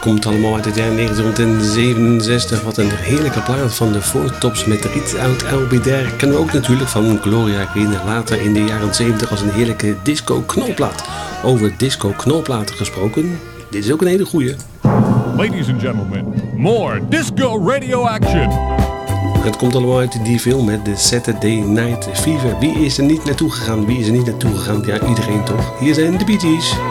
komt allemaal uit het jaar 1967. Wat een heerlijke plaat van de Four Tops met Riet Oud Albidair. Kennen we ook natuurlijk van Gloria Green. Later in de jaren 70 als een heerlijke disco-knolplaat. Over disco-knolplaten gesproken. Dit is ook een hele goeie. Ladies and gentlemen, more disco radio action. Het komt allemaal uit die film met de Saturday Night Fever. Wie is er niet naartoe gegaan? Ja, iedereen toch. Hier zijn de Bee Gees.